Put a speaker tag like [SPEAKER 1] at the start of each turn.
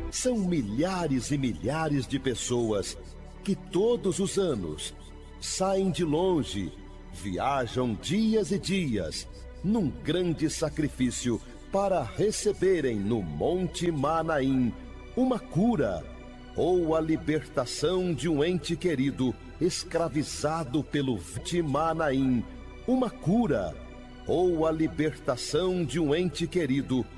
[SPEAKER 1] São milhares e milhares de pessoas que todos os anos saem de longe, viajam dias e dias, num grande sacrifício para receberem no Monte Manaim uma cura ou a libertação de um ente querido escravizado pelo Monte Manaim, uma cura ou a libertação de um ente querido